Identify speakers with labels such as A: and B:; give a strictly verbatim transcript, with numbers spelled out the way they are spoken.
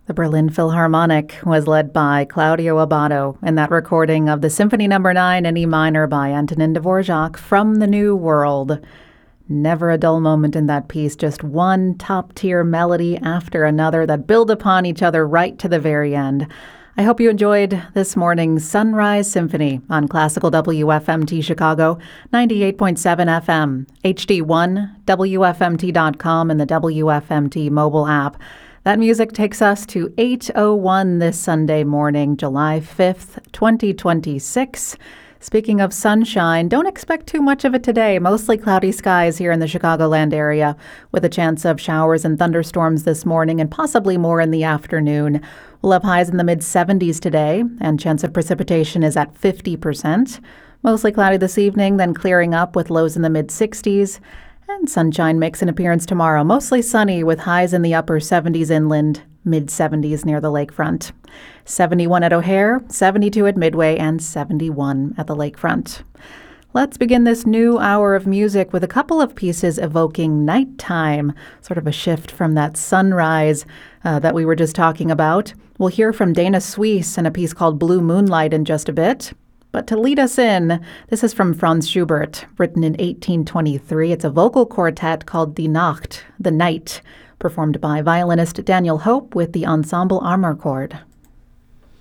A: The Berlin Philharmonic was led by Claudio Abbado in that recording of the Symphony Number nine in E minor by Antonin Dvorak from the New World. Never a dull moment in that piece, just one top-tier melody after another that build upon each other right to the very end. I hope you enjoyed this morning's Sunrise Symphony on Classical W F M T Chicago, ninety-eight point seven F M, H D one, W F M T dot com, and the W F M T mobile app. That music takes us to eight oh one this Sunday morning, July fifth, twenty twenty-six. Speaking of sunshine, don't expect too much of it today. Mostly cloudy skies here in the Chicagoland area, with a chance of showers and thunderstorms this morning and possibly more in the afternoon. We'll have highs in the mid seventies today, and chance of precipitation is at fifty percent. Mostly cloudy this evening, then clearing up with lows in the mid sixties. And sunshine makes an appearance tomorrow. Mostly sunny with highs in the upper seventies inland, mid seventies near the lakefront. seventy-one at O'Hare, seventy-two at Midway, and seventy-one at the lakefront. Let's begin this new hour of music with a couple of pieces evoking nighttime, sort of a shift from that sunrise uh, that we were just talking about. We'll hear from Dana Suisse in a piece called Blue Moonlight in just a bit. But to lead us in, this is from Franz Schubert, written in eighteen twenty-three. It's a vocal quartet called Die Nacht, The Night, performed by violinist Daniel Hope with the Ensemble Armorchord.